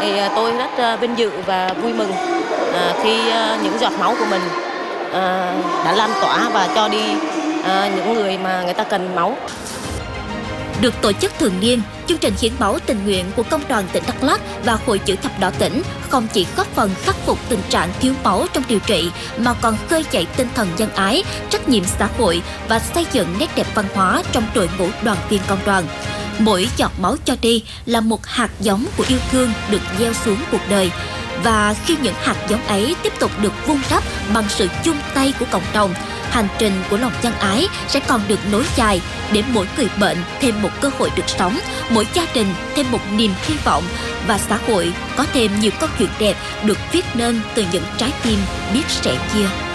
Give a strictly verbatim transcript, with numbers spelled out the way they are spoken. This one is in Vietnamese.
thì tôi rất vinh dự và vui mừng khi những giọt máu của mình đã lan tỏa và cho đi những người mà người ta cần máu. Được tổ chức thường niên, chương trình hiến máu tình nguyện của Công đoàn tỉnh Đắk Lắk và Hội Chữ thập đỏ tỉnh không chỉ góp phần khắc phục tình trạng thiếu máu trong điều trị mà còn khơi dậy tinh thần nhân ái, trách nhiệm xã hội và xây dựng nét đẹp văn hóa trong đội ngũ đoàn viên công đoàn. Mỗi giọt máu cho đi là một hạt giống của yêu thương được gieo xuống cuộc đời. Và khi những hạt giống ấy tiếp tục được vun đắp bằng sự chung tay của cộng đồng, hành trình của lòng nhân ái sẽ còn được nối dài để mỗi người bệnh thêm một cơ hội được sống, mỗi gia đình thêm một niềm hy vọng và xã hội có thêm nhiều câu chuyện đẹp được viết nên từ những trái tim biết sẻ chia.